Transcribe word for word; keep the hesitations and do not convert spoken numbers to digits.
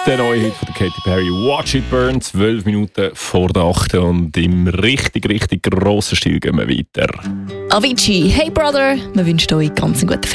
der neue Hit von Katy Perry, Watch It Burn, zwölf Minuten vor der acht und im richtig, richtig grossen Stil gehen wir weiter. Avicii, Hey Brother, wir wünschen euch ganz einen guten Freitag.